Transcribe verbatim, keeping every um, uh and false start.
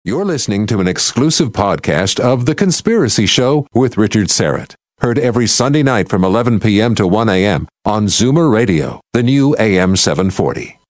You're listening to an exclusive podcast of The Conspiracy Show with Richard Syrett. Heard every Sunday night from eleven p.m. to one a.m. on Zoomer Radio, the new A M seven forty.